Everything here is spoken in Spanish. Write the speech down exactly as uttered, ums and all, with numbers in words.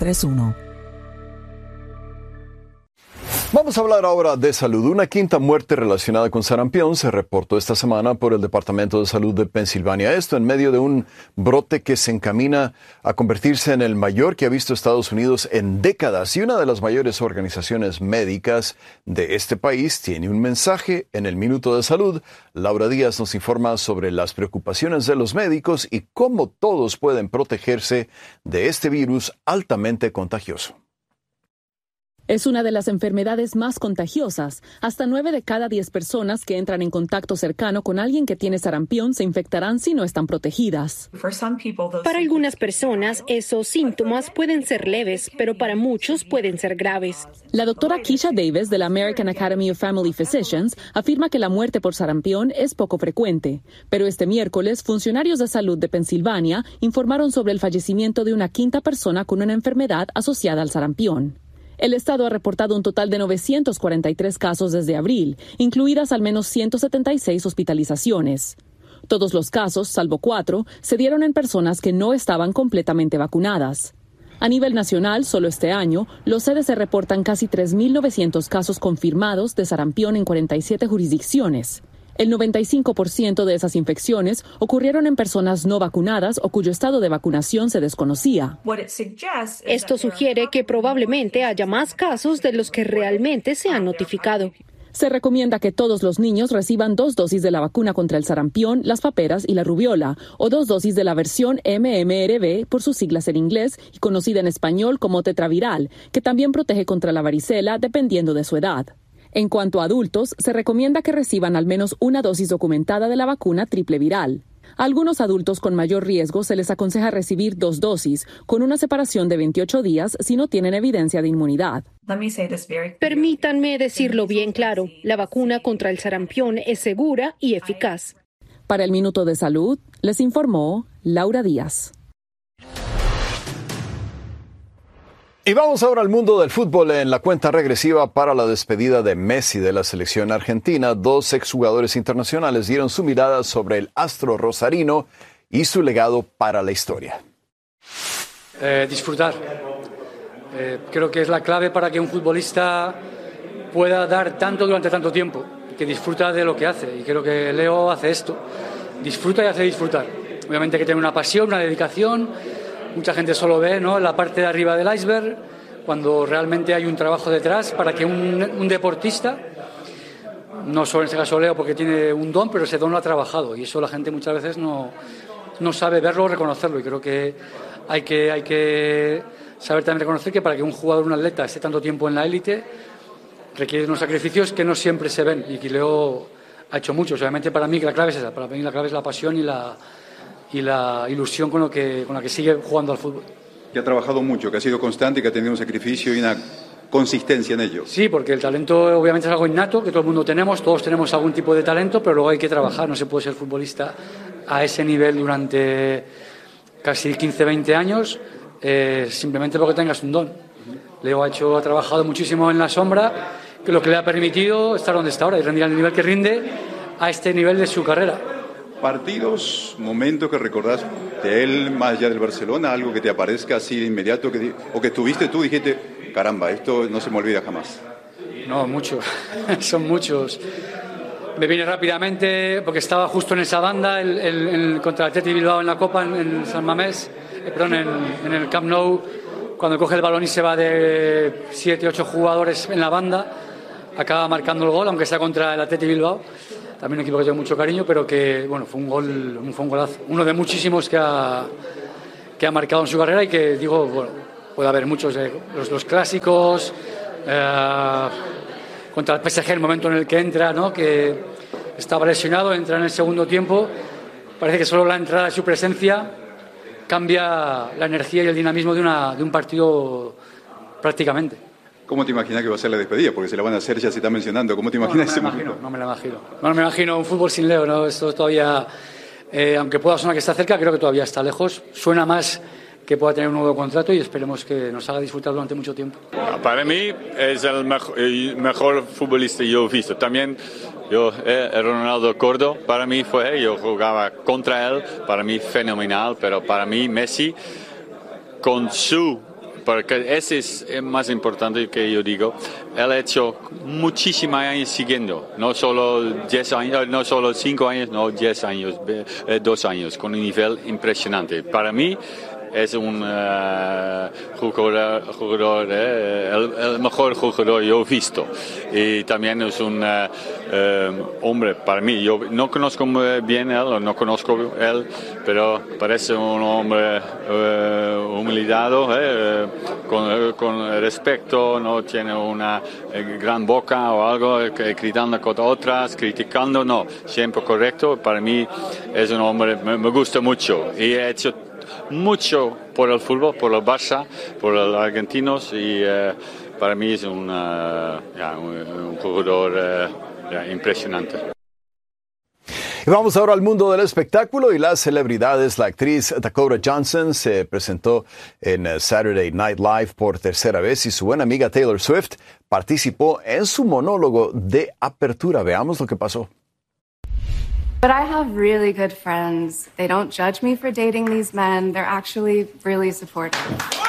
tres uno. Vamos a hablar ahora de salud. Una quinta muerte relacionada con sarampión se reportó esta semana por el Departamento de Salud de Pensilvania. Esto en medio de un brote que se encamina a convertirse en el mayor que ha visto Estados Unidos en décadas. Y una de las mayores organizaciones médicas de este país tiene un mensaje en el Minuto de Salud. Laura Díaz nos informa sobre las preocupaciones de los médicos y cómo todos pueden protegerse de este virus altamente contagioso. Es una de las enfermedades más contagiosas. Hasta nueve de cada diez personas que entran en contacto cercano con alguien que tiene sarampión se infectarán si no están protegidas. Para algunas personas, esos síntomas pueden ser leves, pero para muchos pueden ser graves. La doctora Keisha Davis de la American Academy of Family Physicians afirma que la muerte por sarampión es poco frecuente. Pero este miércoles, funcionarios de salud de Pensilvania informaron sobre el fallecimiento de una quinta persona con una enfermedad asociada al sarampión. El estado ha reportado un total de novecientos cuarenta y tres casos desde abril, incluidas al menos ciento setenta y seis hospitalizaciones. Todos los casos, salvo cuatro, se dieron en personas que no estaban completamente vacunadas. A nivel nacional, solo este año, los C D C reportan casi tres mil novecientos casos confirmados de sarampión en cuarenta y siete jurisdicciones. El noventa y cinco por ciento de esas infecciones ocurrieron en personas no vacunadas o cuyo estado de vacunación se desconocía. Esto sugiere que probablemente haya más casos de los que realmente se han notificado. Se recomienda que todos los niños reciban dos dosis de la vacuna contra el sarampión, las paperas y la rubiola, o dos dosis de la versión M M R V, por sus siglas en inglés y conocida en español como tetraviral, que también protege contra la varicela dependiendo de su edad. En cuanto a adultos, se recomienda que reciban al menos una dosis documentada de la vacuna triple viral. A algunos adultos con mayor riesgo se les aconseja recibir dos dosis, con una separación de veintiocho días si no tienen evidencia de inmunidad. Permítanme decirlo bien claro, la vacuna contra el sarampión es segura y eficaz. Para el Minuto de Salud, les informó Laura Díaz. Y vamos ahora al mundo del fútbol en la cuenta regresiva para la despedida de Messi de la selección argentina. Dos exjugadores internacionales dieron su mirada sobre el astro rosarino y su legado para la historia. Eh, disfrutar. Eh, creo que es la clave para que un futbolista pueda dar tanto durante tanto tiempo, que disfruta de lo que hace. Y creo que Leo hace esto. Disfruta y hace disfrutar. Obviamente hay que tener una pasión, una dedicación. Mucha gente solo ve, ¿no?, la parte de arriba del iceberg, cuando realmente hay un trabajo detrás para que un, un deportista, no solo en este caso Leo porque tiene un don, pero ese don lo ha trabajado y eso la gente muchas veces no, no sabe verlo o reconocerlo, y creo que hay, que hay que saber también reconocer que para que un jugador, un atleta, esté tanto tiempo en la élite requiere unos sacrificios que no siempre se ven, y que Leo ha hecho muchos. Obviamente para mí la clave es esa, para mí la clave es la pasión y la y la ilusión con, lo que, con la que sigue jugando al fútbol. Que ha trabajado mucho, que ha sido constante, que ha tenido un sacrificio y una consistencia en ello. Sí, porque el talento obviamente es algo innato, que todo el mundo tenemos, todos tenemos algún tipo de talento, pero luego hay que trabajar, no se puede ser futbolista a ese nivel durante casi quince, veinte años, eh, simplemente porque tengas un don. Leo ha, hecho, ha trabajado muchísimo en la sombra, que lo que le ha permitido estar donde está ahora y rendir al nivel que rinde a este nivel de su carrera. Partidos, momentos que recordás de él más allá del Barcelona, algo que te aparezca así de inmediato, que, o que tuviste tú, dijiste, caramba, esto no se me olvida jamás. No, muchos, son muchos. Me viene rápidamente, porque estaba justo en esa banda, el, el, el, contra el Athletic Bilbao en la Copa, en, en San Mamés, eh, perdón, en, en el Camp Nou, cuando coge el balón y se va de siete, ocho jugadores en la banda, acaba marcando el gol, aunque sea contra el Athletic Bilbao. También un equipo que tengo mucho cariño, pero que bueno, fue un gol, fue un golazo. Uno de muchísimos que ha, que ha marcado en su carrera, y que digo, bueno, puede haber muchos, eh, los, los clásicos, eh, contra el P S G, el momento en el que entra, ¿no?, que estaba lesionado, entra en el segundo tiempo, parece que solo la entrada de su presencia cambia la energía y el dinamismo de, una, de un partido prácticamente. ¿Cómo te imaginas que va a ser la despedida? Porque se la van a hacer, ya se está mencionando. ¿Cómo te imaginas ese momento? No me la imagino. No me imagino un fútbol sin Leo, ¿no? Esto todavía, eh, aunque pueda sonar que está cerca, creo que todavía está lejos. Suena más que pueda tener un nuevo contrato, y esperemos que nos haga disfrutar durante mucho tiempo. Para mí es el mejor, el mejor futbolista que yo he visto. También yo, eh, Ronaldo Cordo, para mí fue, yo jugaba contra él, para mí fenomenal, pero para mí Messi, con su porque ese es más importante que yo digo. Él ha hecho muchísimos años siguiendo, no solo diez años, no solo cinco años, no diez años, eh, dos años, con un nivel impresionante. Para mí es un uh, jugador, jugador eh, el, el mejor jugador yo he visto, y también es un uh, uh, hombre para mí. Yo no conozco muy bien él, o no conozco él, pero parece un hombre uh, humildado, eh, con, con respeto, no tiene una eh, gran boca o algo, eh, gritando con otras, criticando, no, siempre correcto. Para mí es un hombre, me, me gusta mucho, y he hecho mucho por el fútbol, por el Barça, por los argentinos, y uh, para mí es un, uh, yeah, un, un jugador uh, yeah, impresionante. Y vamos ahora al mundo del espectáculo y las celebridades. La actriz Dakota Johnson se presentó en Saturday Night Live por tercera vez y su buena amiga Taylor Swift participó en su monólogo de apertura. Veamos lo que pasó. But I have really good friends. They don't judge me for dating these men. They're actually really supportive.